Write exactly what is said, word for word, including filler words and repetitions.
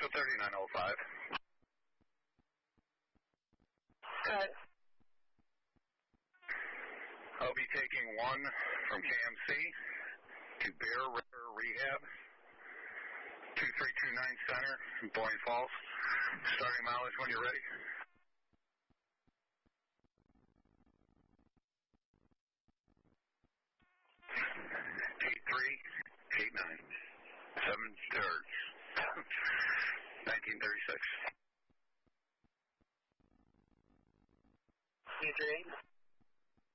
Central thirty-nine oh five. Good. I'll be taking one from K M C to Bear River Rehab, two three two nine Center, Boyne Falls. Starting mileage when you're ready. Eight three eight nine seven thirds. Nineteen thirty six. You three.